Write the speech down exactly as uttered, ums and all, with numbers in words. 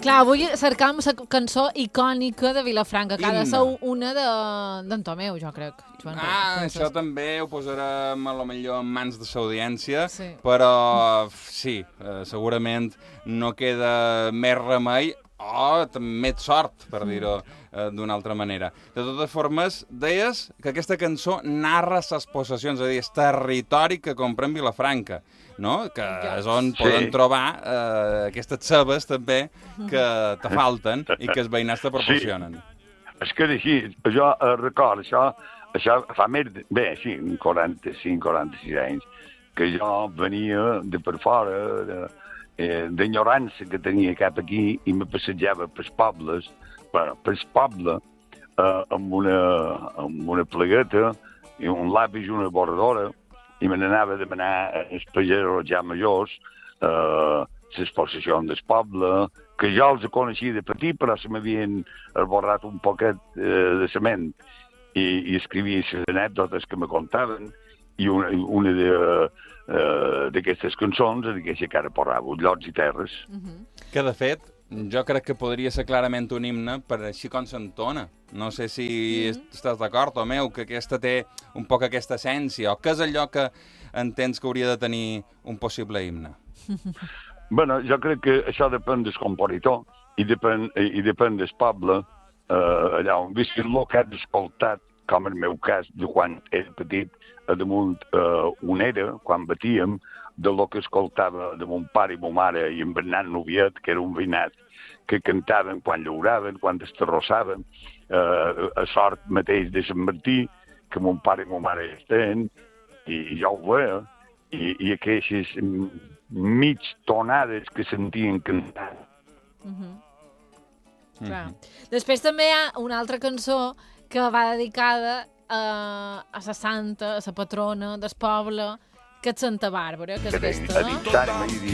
Clar, avui cercam la cançó icònica de Vilafranca, que ha de ser una d'en Tomeu, jo crec. Joan, Ah, penses? això també ho posarem a lo millor en mans de l'audiència, Sí. però sí, eh, segurament no queda més remei o també et sort, per dir-ho eh, d'una altra manera. De totes formes, deies que aquesta cançó narra ses possessions, és a dir, el territori que comprèn Vilafranca, no? Que és on Sí. poden trobar eh, aquestes cebes també que te falten i que els veïnats te proporcionen. És que així, jo eh, record, això, això fa més, de, bé, sí, quaranta-cinc, quaranta-sis anys, que jo venia de per fora, de, eh, d'enyorança que tenia cap aquí, i me passejava pels pobles, bueno, pels pobles, eh, amb, una, amb una plegueta, i un lápiz i una borradora, i me n'anava a demanar als pagesos ja majors eh, les possessions del poble, que jo els coneixia de petit, però se m'havien esborrat un poquet eh, de cement, i, i escrivia les anècdotes que me contaven, i una, una de, eh, d'aquestes cançons és aquesta que ara portava, Llots i Terres. Uh -huh. Que, de fet, jo crec que podria ser clarament un himne per així com s'entona. No sé si mm -hmm. estàs d'acord, Tomeu, que aquesta té un poc aquesta essència, o què és allò que entens que hauria de tenir un possible himne? Bueno, jo crec que això depèn del compositor i depèn, i depèn del poble, eh, allà on visqui el que has escoltat, com en el meu cas, de quan era petit, a damunt eh, on era, quan batíem, de lo que escoltava de mon pare i mon mare i en Bernat Noviet, que era un veïnat, que cantaven quan llauraven, quan esterrossaven, eh, a sort mateix de Sant Martí, que mon pare i mon mare estan, i, i jo ho veia, i, i aquestes mig tonades que sentien cantar. Uh -huh. Clar. Després també hi ha una altra cançó que va dedicada a, a la santa, a la patrona del poble, que és Santa Bàrbara, que és aquesta, no? A Santa Meridiana.